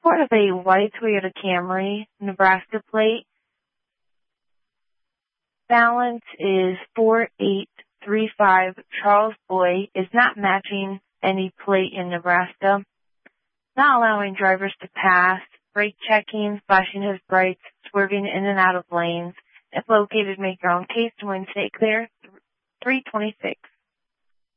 report of a white Toyota Camry, Nebraska plate. Balance is 4835. Charles Boy is not matching any plate in Nebraska. Not allowing drivers to pass, brake checking, flashing his brights, swerving in and out of lanes. If located, make your own case. Wednesday, clear 326.